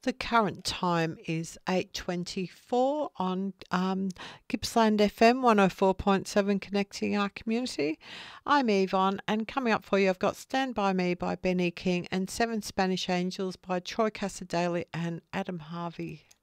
The current time is 8:24 on Gippsland FM 104.7, connecting our community. I'm Yvonne, and coming up for you, I've got Stand By Me by Benny King and Seven Spanish Angels by Troy Casadale and Adam Harvey.